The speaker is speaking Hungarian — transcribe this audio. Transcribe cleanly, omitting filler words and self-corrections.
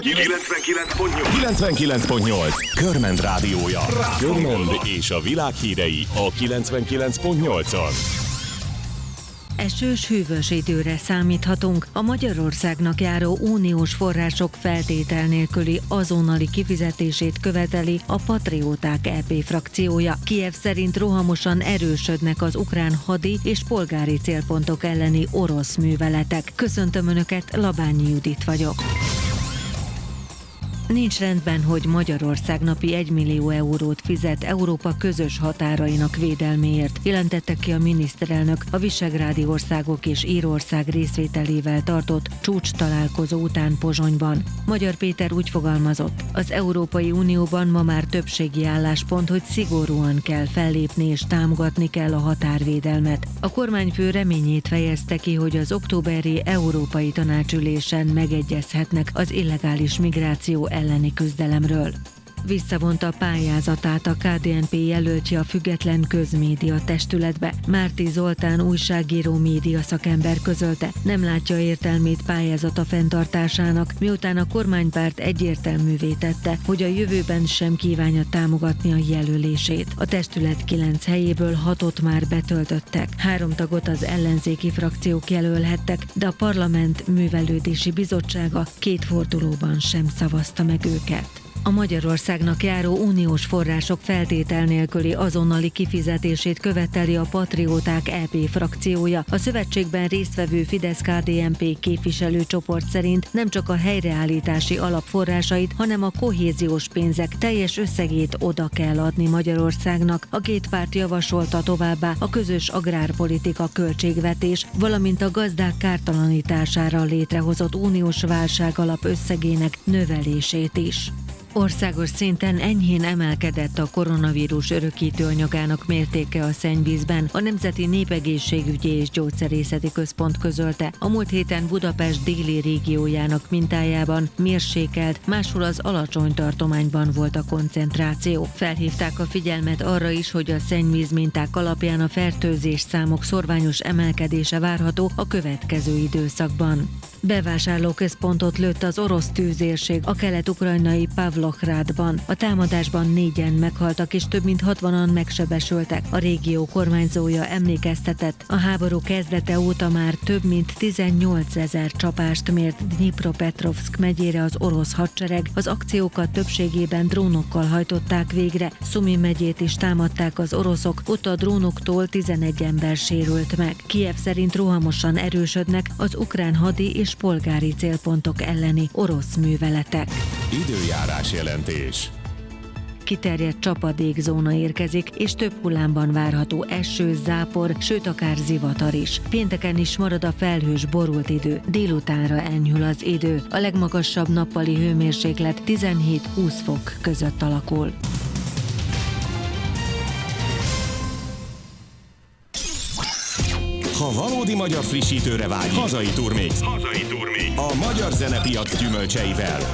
99.8 Körmend rádiója. Körmend és a világ hírei a 99.8-on. Esős, hűvös időre számíthatunk. A Magyarországnak járó uniós források feltétel nélküli azonnali kifizetését követeli a Patrióták EP frakciója. Kijev szerint rohamosan erősödnek az ukrán hadi és polgári célpontok elleni orosz műveletek. Köszöntöm Önöket, Labányi Judit vagyok. Nincs rendben, hogy Magyarország napi 1 millió eurót fizet Európa közös határainak védelméért, jelentette ki a miniszterelnök a visegrádi országok és Írország részvételével tartott csúcs találkozó után Pozsonyban. Magyar Péter úgy fogalmazott, az Európai Unióban ma már többségi álláspont, hogy szigorúan kell fellépni és támogatni kell a határvédelmet. A kormányfő reményét fejezte ki, hogy az októberi Európai Tanácsülésen megegyezhetnek az illegális migráció elleni küzdelemről. Visszavonta a pályázatát a KDNP jelöltje a Független Közmédia Testületbe. Márti Zoltán újságíró média szakember közölte, nem látja értelmét pályázata fenntartásának, miután a kormánypárt egyértelművé tette, hogy a jövőben sem kívánja támogatni a jelölését. A testület 9 helyéből 6-ot már betöltöttek. 3 tagot az ellenzéki frakciók jelölhettek, de a Parlament Művelődési Bizottsága 2 fordulóban sem szavazta meg őket. A Magyarországnak járó uniós források feltétel nélküli azonnali kifizetését követeli a Patrióták EP frakciója. A szövetségben résztvevő Fidesz-KDNP képviselőcsoport szerint nem csak a helyreállítási alap forrásait, hanem a kohéziós pénzek teljes összegét oda kell adni Magyarországnak. A 2 párt javasolta továbbá a közös agrárpolitika költségvetés, valamint a gazdák kártalanítására létrehozott uniós válságalap összegének növelését is. Országos szinten enyhén emelkedett a koronavírus örökítő anyagának mértéke a szennyvízben. A Nemzeti Népegészségügyi és Gyógyszerészeti Központ közölte, a múlt héten Budapest déli régiójának mintájában mérsékelt, máshol az alacsony tartományban volt a koncentráció. Felhívták a figyelmet arra is, hogy a szennyvíz minták alapján a fertőzés számok szorványos emelkedése várható a következő időszakban. Bevásárlóközpontot lőtt az orosz tűzérség a kelet-ukrajnai Pavlohrádban. A támadásban 4-en meghaltak és több mint 60-an megsebesültek. A régió kormányzója emlékeztetett, a háború kezdete óta már több mint 18 000 csapást mért Dnipropetrovszk megyére az orosz hadsereg. Az akciókat többségében drónokkal hajtották végre. Szumi megyét is támadták az oroszok, ott a drónoktól 11 ember sérült meg. Kijev szerint rohamosan erősödnek az ukrán hadi és polgári célpontok elleni orosz műveletek. Időjárás jelentés. Kiterjedt csapadékzóna érkezik, és több hullámban várható eső, zápor, sőt akár zivatar is. Pénteken is marad a felhős, borult idő, délutánra enyhül az idő. A legmagasabb nappali hőmérséklet 17-20 fok között alakul. Ha valódi magyar frissítőre vágy, hazai Turmix. A magyar zenepiac gyümölcseivel.